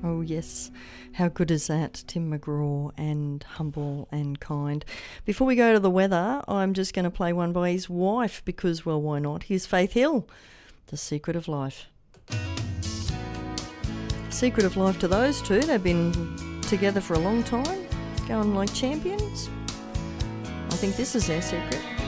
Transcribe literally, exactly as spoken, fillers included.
Oh yes, how good is that? Tim McGraw and Humble and Kind. Before we go to the weather, I'm just going to play one by his wife because, well, why not? Here's Faith Hill, The Secret of Life. Secret of life to those two. They've been together for a long time, going like champions. I think this is their secret.